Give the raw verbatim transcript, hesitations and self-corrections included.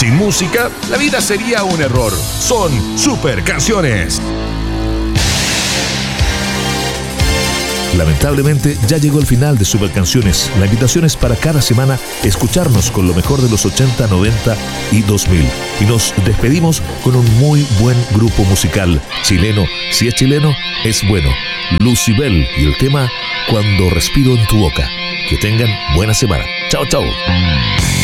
Sin música, la vida sería un error. Son super canciones. Lamentablemente ya llegó el final de Super Canciones. La invitación es para cada semana escucharnos con lo mejor de los ochenta, noventa y dos mil. Y nos despedimos con un muy buen grupo musical chileno. Si es chileno, es bueno. Lucibel y el tema Cuando respiro en tu boca. Que tengan buena semana. Chao, chao.